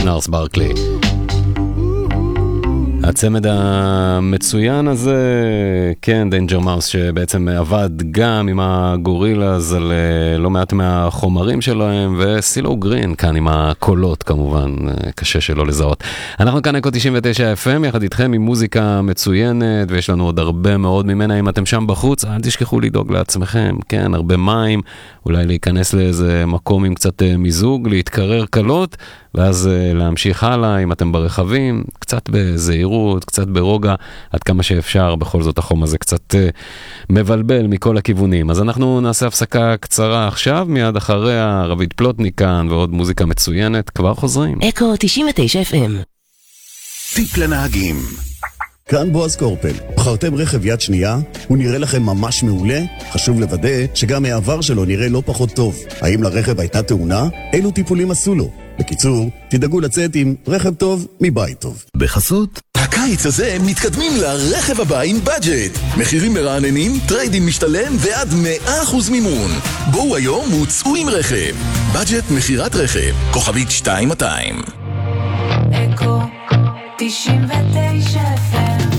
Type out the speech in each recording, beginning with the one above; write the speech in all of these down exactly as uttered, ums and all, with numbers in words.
נארס ברקלי. הצמד המצוין הזה, כן, דיינג'ר מאוס, שבעצם עבד גם עם הגורילאז על לא מעט מהחומרים שלהם, וסילו גרין כאן עם הקולות כמובן, קשה שלא לזהות. אנחנו כאן אקו תשעים ותשע אף אם, יחד איתכם עם מוזיקה מצוינת, ויש לנו עוד הרבה מאוד ממנה. אם אתם שם בחוץ, אל תשכחו לדאוג לעצמכם, כן, הרבה מים, אולי להיכנס לאיזה מקום עם קצת מיזוג, להתקרר קלות, ואז להמשיך הלאה, אם אתם ברכבים, קצת בזהירות, קצת ברוגע, עד כמה שאפשר, בכל זאת החום הזה קצת מבלבל מכל הכיוונים. אז אנחנו נעשה הפסקה קצרה עכשיו, מיד אחריה רביד פלוטניק כאן, ועוד מוזיקה מצוינת, כבר חוזרים. אקו תשעים ותשע אף אם. טיפ לנהגים. כאן בועז קורפל. בחרתם רכב יד שנייה? הוא נראה לכם ממש מעולה? חשוב לוודא שגם העבר שלו נראה לא פחות טוב. האם לרכב הייתה תאונה? אילו טיפולים עשו לו? בקיצור, תדאגו לצאת עם רכב טוב מבית טוב. בחסות הקיץ הזה מתקדמים לרכב הבא עם בדג'ט. מחירים מרעננים, טריידין משתלם ועד מאה אחוז מימון. בואו היום וצאו עם רכב. בדג'ט מחירת רכב, כוכבית שתיים מאתיים. אקו תשעים ותשע אף אם.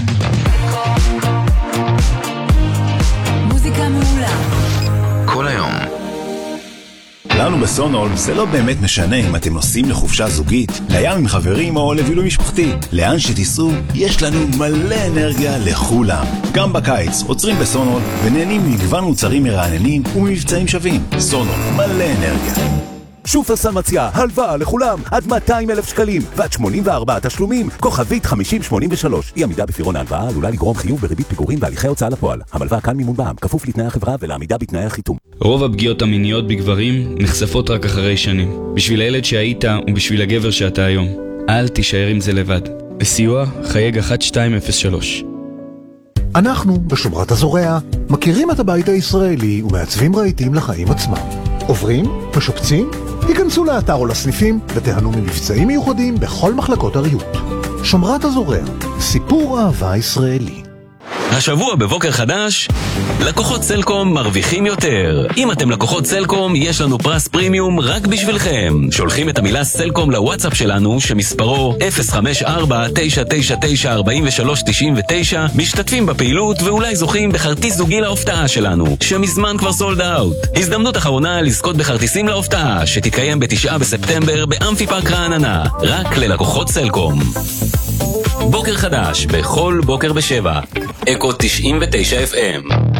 מוזיקה מעולה כל היום. לנו בסונול זה לא באמת משנה אם אתם נוסעים לחופשה זוגית, לים עם חברים או לבילוי משפחתי. לאן שתיסעו, יש לנו מלא אנרגיה לכולם. גם בקיץ עוצרים בסונול ונהנים מגוון מוצרים מרעננים וממבצעים שווים. סונול, מלא אנרגיה. שופרסל מציע הלוואה לכולם עד מאתיים אלף שקלים ועד שמונים וארבעה תשלומים, כוכבית חמישים שמונים ושלוש. אי עמידה בפירעון ההלוואה עלולה לגרום חיוב בריבית פיגורים והליכי הוצאה לפועל. המלווה כאן מימון בע"מ, כפוף לתנאי החברה ולעמידה בתנאי החיתום. רוב הפגיעות המיניות בגברים נחשפות רק אחרי שנים. בשביל הילד שהיית ובשביל הגבר שאתה היום, אל תישאר עם זה לבד. לסיוע חייג אחת שתיים אפס שלוש. אנחנו בשומרת הזורע מכירים את הבית הישראלי ומעצבים רהיטים לחיים עצמם. עוברים, משופצים, היכנסו לאתר או לסניפים ותיהנו ממבצעים מיוחדים בכל מחלקות הריהוט. שומרת הזורע, סיפור אהבה ישראלי. השבוע בבוקר חדש, לקוחות סלקום מרוויחים יותר. אם אתם לקוחות סלקום, יש לנו פרס פרימיום רק בשבילכם. שולחים את המילה סלקום לוואטסאפ שלנו, שמספרו אפס חמש ארבע תשע תשע תשע ארבע שלוש תשע תשע, משתתפים בפעילות ואולי זוכים בכרטיס זוגי להופתעה שלנו, שמזמן כבר סולד אאוט. הזדמנות אחרונה לזכות בכרטיסים להופתעה, שתתקיים בתשעה בספטמבר באמפי פארק רעננה, רק ללקוחות סלקום. בוקר חדש, בכל בוקר בשבע. אקו תשעים ותשע אף אם.